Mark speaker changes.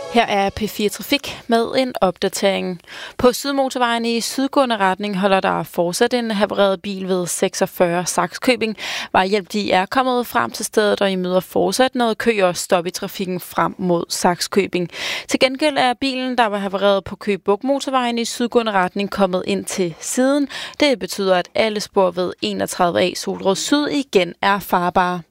Speaker 1: Her er P4 Trafik med en opdatering. På Sydmotorvejen i sydgående retning holder der fortsat en havareret bil ved 46 Sakskøbing. Vejhjælp de er kommet frem til stedet, og I møder fortsat noget kø og stop i trafikken frem mod Sakskøbing. Til gengæld er bilen, der var havareret på Køge Bugt Motorvejen i sydgående retning, kommet ind til siden. Det betyder, at alle spor ved 31A Solrød Syd igen er farbare.